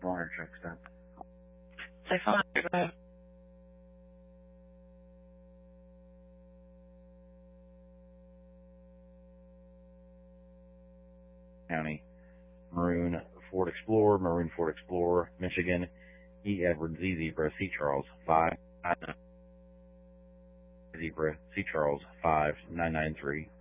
water truck stop. Say 5. County. Maroon Ford Explorer, Michigan. E. Edward Z. Zebra C. Charles 5. Zebra C. Charles 5993.